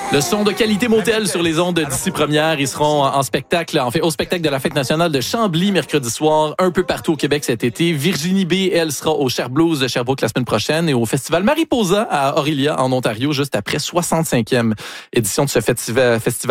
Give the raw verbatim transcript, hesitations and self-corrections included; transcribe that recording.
Le son de Qualité Motel sur les ondes d'ici première. Ils seront en spectacle, en fait, au spectacle de la Fête nationale de Chambly mercredi soir, un peu partout au Québec cet été. Virginie B, elle, sera au Cher Blues de Sherbrooke la semaine prochaine et au Festival Mariposa à Orillia, en Ontario, juste après soixante-cinquième édition de ce festival.